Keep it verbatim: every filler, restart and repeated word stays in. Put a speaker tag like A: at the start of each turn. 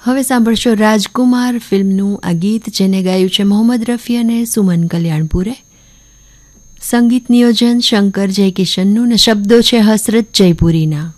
A: હવે સાંભળશો રાજકુમાર ફિલ્મનું આ ગીત, જેને ગાયું છે મોહમ્મદ રફી અને સુમન કલ્યાણપુરે. સંગીત નિયોજન શંકર જયકિશનનું ને શબ્દો છે હસરત જયપુરીના.